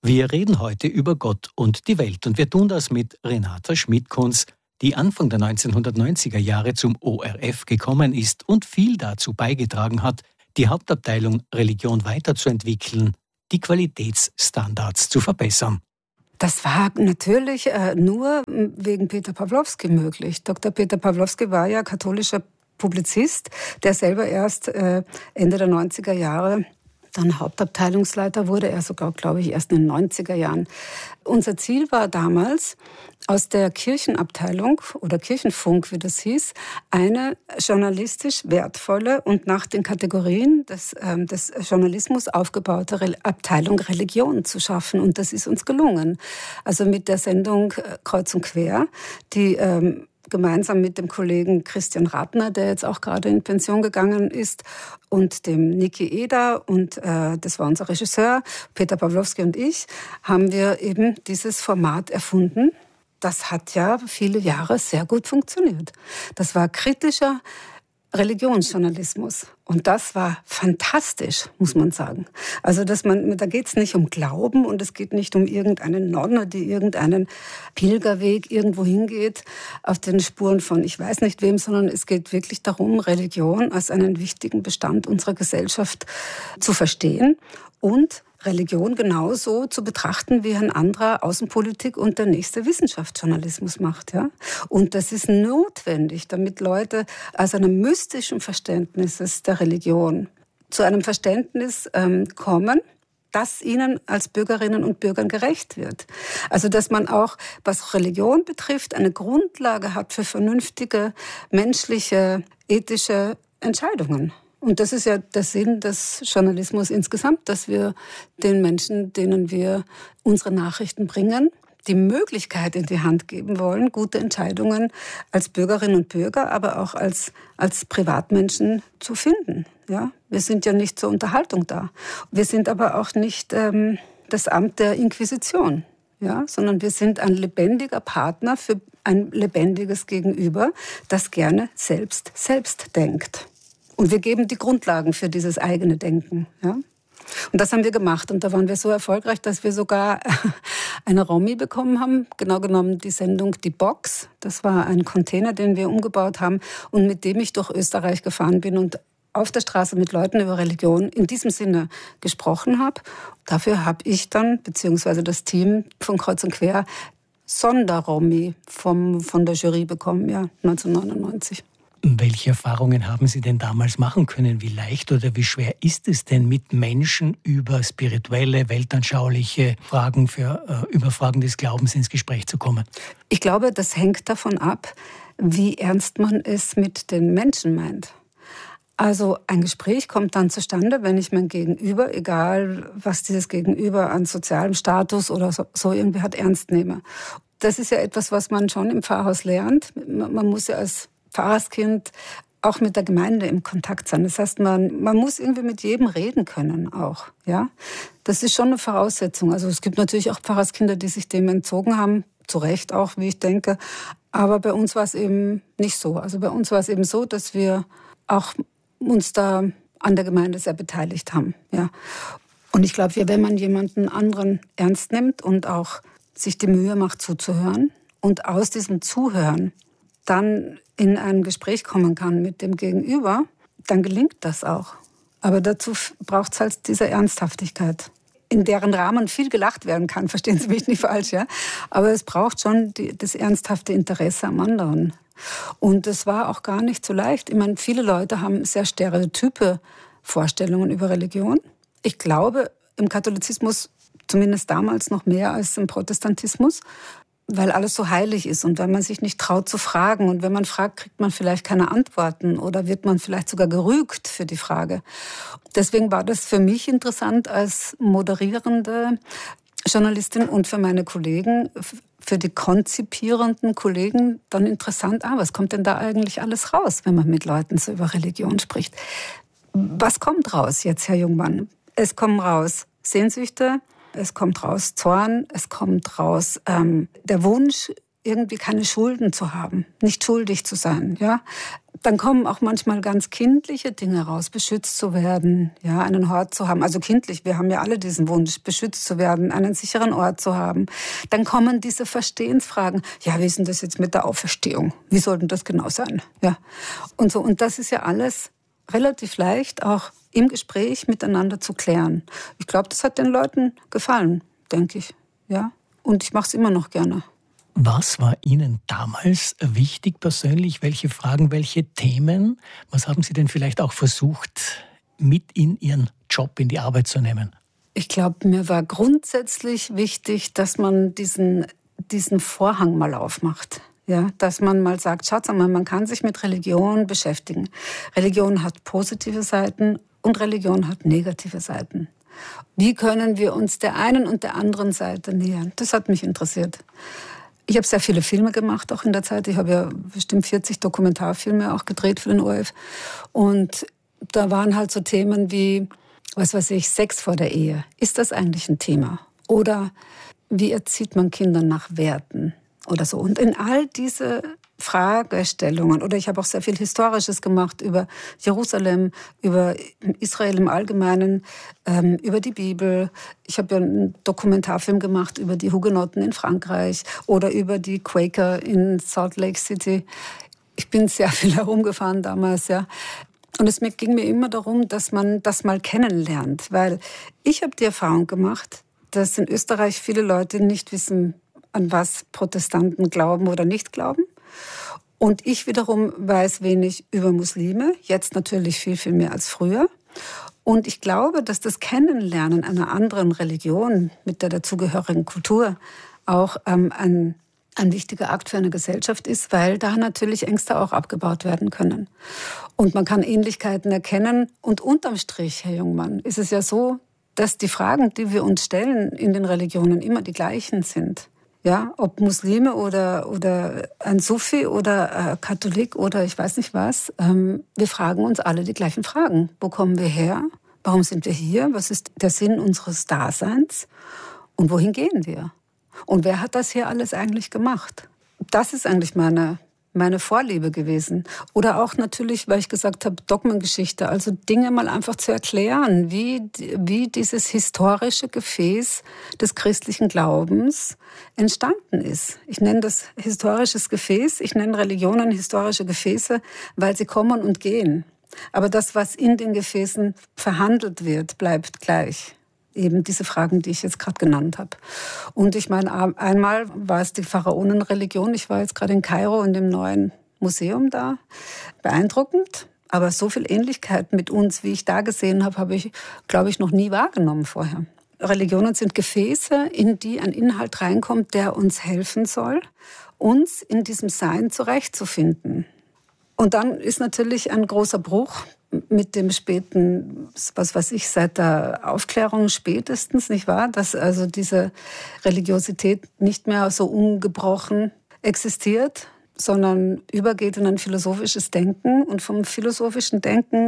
Wir reden heute über Gott und die Welt und wir tun das mit Renata Schmidt-Kunz, die Anfang der 1990er Jahre zum ORF gekommen ist und viel dazu beigetragen hat, die Hauptabteilung Religion weiterzuentwickeln, die Qualitätsstandards zu verbessern. Das war natürlich nur wegen Peter Pawlowski möglich. Dr. Peter Pawlowski war ja katholischer Publizist, der selber erst Ende der 90er Jahre dann Hauptabteilungsleiter wurde, er sogar, glaube ich, erst in den 90er Jahren. Unser Ziel war damals, aus der Kirchenabteilung oder Kirchenfunk, wie das hieß, eine journalistisch wertvolle und nach den Kategorien des Journalismus aufgebaute Abteilung Religion zu schaffen. Und das ist uns gelungen. Also mit der Sendung Kreuz und Quer, die gemeinsam mit dem Kollegen Christian Ratner, der jetzt auch gerade in Pension gegangen ist, und dem Niki Eder, und das war unser Regisseur, Peter Pawlowski und ich, haben wir eben dieses Format erfunden. Das hat ja viele Jahre sehr gut funktioniert. Das war kritischer Religionsjournalismus. Und das war fantastisch, muss man sagen. Also, da geht es nicht um Glauben und es geht nicht um irgendeine Nonne, die irgendeinen Pilgerweg irgendwo hingeht auf den Spuren von ich weiß nicht wem, sondern es geht wirklich darum, Religion als einen wichtigen Bestand unserer Gesellschaft zu verstehen und Religion genauso zu betrachten, wie ein anderer Außenpolitik und der nächste Wissenschaftsjournalismus macht. Ja? Und das ist notwendig, damit Leute aus einem mystischen Verständnis der Religion zu einem Verständnis kommen, das ihnen als Bürgerinnen und Bürgern gerecht wird. Also dass man auch, was Religion betrifft, eine Grundlage hat für vernünftige, menschliche, ethische Entscheidungen. Und das ist ja der Sinn des Journalismus insgesamt, dass wir den Menschen, denen wir unsere Nachrichten bringen, die Möglichkeit in die Hand geben wollen, gute Entscheidungen als Bürgerinnen und Bürger, aber auch als Privatmenschen zu finden. Ja? Wir sind ja nicht zur Unterhaltung da. Wir sind aber auch nicht das Amt der Inquisition, ja? Sondern wir sind ein lebendiger Partner für ein lebendiges Gegenüber, das gerne selbst denkt. Und wir geben die Grundlagen für dieses eigene Denken. Ja? Und das haben wir gemacht. Und da waren wir so erfolgreich, dass wir sogar eine Romy bekommen haben. Genau genommen die Sendung Die Box. Das war ein Container, den wir umgebaut haben und mit dem ich durch Österreich gefahren bin und auf der Straße mit Leuten über Religion in diesem Sinne gesprochen habe. Dafür habe ich dann, beziehungsweise das Team von Kreuz und Quer, Sonderromy von der Jury bekommen, ja, 1999. Welche Erfahrungen haben Sie denn damals machen können? Wie leicht oder wie schwer ist es denn, mit Menschen über spirituelle, weltanschauliche Fragen, über Fragen des Glaubens ins Gespräch zu kommen? Ich glaube, das hängt davon ab, wie ernst man es mit den Menschen meint. Also ein Gespräch kommt dann zustande, wenn ich mein Gegenüber, egal was dieses Gegenüber an sozialem Status oder so irgendwie hat, ernst nehme. Das ist ja etwas, was man schon im Pfarrhaus lernt. Man muss ja als Pfarrerskind auch mit der Gemeinde im Kontakt sein. Das heißt, man muss irgendwie mit jedem reden können auch. Ja? Das ist schon eine Voraussetzung. Also es gibt natürlich auch Pfarrerskinder, die sich dem entzogen haben, zu Recht auch, wie ich denke. Aber bei uns war es eben nicht so. Also bei uns war es eben so, dass wir auch uns da an der Gemeinde sehr beteiligt haben. Ja? Und ich glaube, wenn man jemanden anderen ernst nimmt und auch sich die Mühe macht, zuzuhören und aus diesem Zuhören dann in ein Gespräch kommen kann mit dem Gegenüber, dann gelingt das auch. Aber dazu braucht es halt diese Ernsthaftigkeit, in deren Rahmen viel gelacht werden kann, verstehen Sie mich nicht falsch, ja? Aber es braucht schon das ernsthafte Interesse am anderen. Und es war auch gar nicht so leicht. Ich meine, viele Leute haben sehr stereotype Vorstellungen über Religion. Ich glaube, im Katholizismus, zumindest damals noch mehr als im Protestantismus, weil alles so heilig ist und weil man sich nicht traut zu fragen. Und wenn man fragt, kriegt man vielleicht keine Antworten oder wird man vielleicht sogar gerügt für die Frage. Deswegen war das für mich interessant als moderierende Journalistin und für meine Kollegen, für die konzipierenden Kollegen dann interessant, was kommt denn da eigentlich alles raus, wenn man mit Leuten so über Religion spricht? Was kommt raus jetzt, Herr Jungmann? Es kommen raus Sehnsüchte, es kommt raus Zorn, es kommt raus der Wunsch, irgendwie keine Schulden zu haben, nicht schuldig zu sein, ja. Dann kommen auch manchmal ganz kindliche Dinge raus, beschützt zu werden, ja, einen Hort zu haben. Also kindlich, wir haben ja alle diesen Wunsch, beschützt zu werden, einen sicheren Ort zu haben. Dann kommen diese Verstehensfragen. Ja, wie ist denn das jetzt mit der Auferstehung? Wie soll denn das genau sein? Ja. Und so. Und das ist ja alles relativ leicht, auch im Gespräch miteinander zu klären. Ich glaube, das hat den Leuten gefallen, denke ich, ja. Und ich mache es immer noch gerne. Was war Ihnen damals wichtig persönlich? Welche Fragen, welche Themen? Was haben Sie denn vielleicht auch versucht, mit in Ihren Job, in die Arbeit zu nehmen? Ich glaube, mir war grundsätzlich wichtig, dass man diesen Vorhang mal aufmacht. Ja, dass man mal sagt, schaut mal, man kann sich mit Religion beschäftigen. Religion hat positive Seiten und Religion hat negative Seiten. Wie können wir uns der einen und der anderen Seite nähern? Das hat mich interessiert. Ich habe sehr viele Filme gemacht, auch in der Zeit. Ich habe ja bestimmt 40 Dokumentarfilme auch gedreht für den ORF. Und da waren halt so Themen wie, was weiß ich, Sex vor der Ehe. Ist das eigentlich ein Thema? Oder wie erzieht man Kinder nach Werten? Oder so. Und in all diese Fragestellungen, oder ich habe auch sehr viel Historisches gemacht über Jerusalem, über Israel im Allgemeinen, über die Bibel. Ich habe ja einen Dokumentarfilm gemacht über die Hugenotten in Frankreich oder über die Quaker in Salt Lake City. Ich bin sehr viel herumgefahren damals, ja. Und es ging mir immer darum, dass man das mal kennenlernt, weil ich habe die Erfahrung gemacht, dass in Österreich viele Leute nicht wissen, an was Protestanten glauben oder nicht glauben. Und ich wiederum weiß wenig über Muslime, jetzt natürlich viel, viel mehr als früher. Und ich glaube, dass das Kennenlernen einer anderen Religion mit der dazugehörigen Kultur auch ein wichtiger Akt für eine Gesellschaft ist, weil da natürlich Ängste auch abgebaut werden können. Und man kann Ähnlichkeiten erkennen. Und unterm Strich, Herr Jungmann, ist es ja so, dass die Fragen, die wir uns stellen in den Religionen, immer die gleichen sind. Ja, ob Muslime oder ein Sufi oder Katholik oder ich weiß nicht was, wir fragen uns alle die gleichen Fragen. Wo kommen wir her? Warum sind wir hier? Was ist der Sinn unseres Daseins? Und wohin gehen wir? Und wer hat das hier alles eigentlich gemacht? Das ist eigentlich meine Vorliebe gewesen. Oder auch natürlich, weil ich gesagt habe, Dogmengeschichte, also Dinge mal einfach zu erklären, wie dieses historische Gefäß des christlichen Glaubens entstanden ist. Ich nenne das historisches Gefäß, ich nenne Religionen historische Gefäße, weil sie kommen und gehen. Aber das, was in den Gefäßen verhandelt wird, bleibt gleich. Eben diese Fragen, die ich jetzt gerade genannt habe. Und ich meine, einmal war es die Pharaonenreligion. Ich war jetzt gerade in Kairo in dem neuen Museum da. Beeindruckend. Aber so viel Ähnlichkeit mit uns, wie ich da gesehen habe, habe ich, glaube ich, noch nie wahrgenommen vorher. Religionen sind Gefäße, in die ein Inhalt reinkommt, der uns helfen soll, uns in diesem Sein zurechtzufinden. Und dann ist natürlich ein großer Bruch mit dem späten, was weiß ich, seit der Aufklärung spätestens, nicht wahr? Dass also diese Religiosität nicht mehr so ungebrochen existiert, sondern übergeht in ein philosophisches Denken. Und vom philosophischen Denken,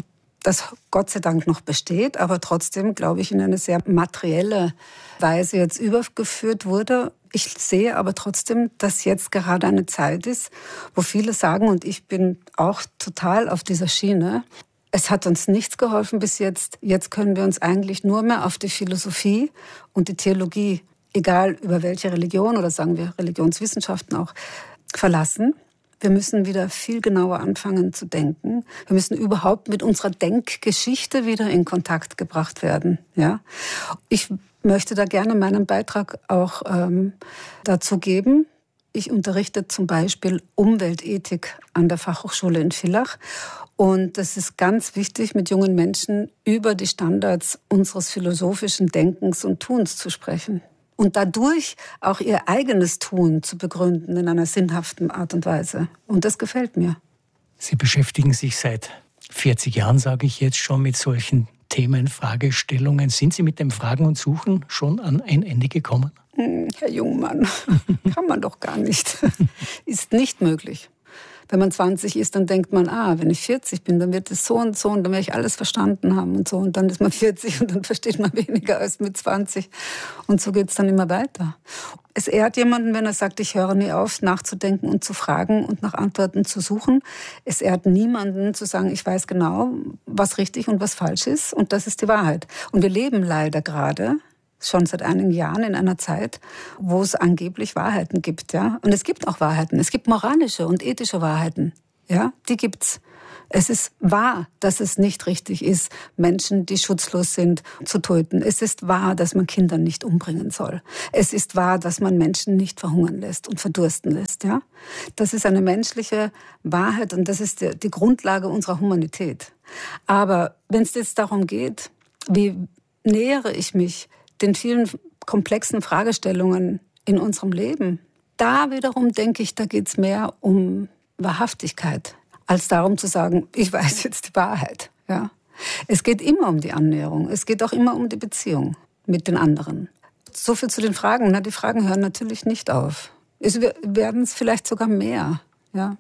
das Gott sei Dank noch besteht, aber trotzdem, glaube ich, in eine sehr materielle Weise jetzt übergeführt wurde. Ich sehe aber trotzdem, dass jetzt gerade eine Zeit ist, wo viele sagen, und ich bin auch total auf dieser Schiene, es hat uns nichts geholfen bis jetzt. Jetzt können wir uns eigentlich nur mehr auf die Philosophie und die Theologie, egal über welche Religion oder sagen wir Religionswissenschaften auch, verlassen. Wir müssen wieder viel genauer anfangen zu denken. Wir müssen überhaupt mit unserer Denkgeschichte wieder in Kontakt gebracht werden. Ja? Ich möchte da gerne meinen Beitrag auch dazu geben. Ich unterrichte zum Beispiel Umweltethik an der Fachhochschule in Villach. Und das ist ganz wichtig, mit jungen Menschen über die Standards unseres philosophischen Denkens und Tuns zu sprechen. Und dadurch auch ihr eigenes Tun zu begründen in einer sinnhaften Art und Weise. Und das gefällt mir. Sie beschäftigen sich seit 40 Jahren, sage ich jetzt schon, mit solchen Themen, Fragestellungen. Sind Sie mit dem Fragen und Suchen schon an ein Ende gekommen? Herr Jungmann, kann man doch gar nicht. Ist nicht möglich. Wenn man 20 ist, dann denkt man, wenn ich 40 bin, dann wird es so und so und dann werde ich alles verstanden haben und so. Und dann ist man 40 und dann versteht man weniger als mit 20. Und so geht es dann immer weiter. Es ehrt jemanden, wenn er sagt, ich höre nie auf, nachzudenken und zu fragen und nach Antworten zu suchen. Es ehrt niemanden zu sagen, ich weiß genau, was richtig und was falsch ist und das ist die Wahrheit. Und wir leben leider gerade schon seit einigen Jahren in einer Zeit, wo es angeblich Wahrheiten gibt, ja. Und es gibt auch Wahrheiten. Es gibt moralische und ethische Wahrheiten, ja. Die gibt's. Es ist wahr, dass es nicht richtig ist, Menschen, die schutzlos sind, zu töten. Es ist wahr, dass man Kinder nicht umbringen soll. Es ist wahr, dass man Menschen nicht verhungern lässt und verdursten lässt, ja. Das ist eine menschliche Wahrheit und das ist die Grundlage unserer Humanität. Aber wenn es jetzt darum geht, wie nähere ich mich den vielen komplexen Fragestellungen in unserem Leben, da wiederum denke ich, da geht es mehr um Wahrhaftigkeit, als darum zu sagen, ich weiß jetzt die Wahrheit. Ja. Es geht immer um die Annäherung, es geht auch immer um die Beziehung mit den anderen. So viel zu den Fragen. Die Fragen hören natürlich nicht auf. Es werden es vielleicht sogar mehr. Ja.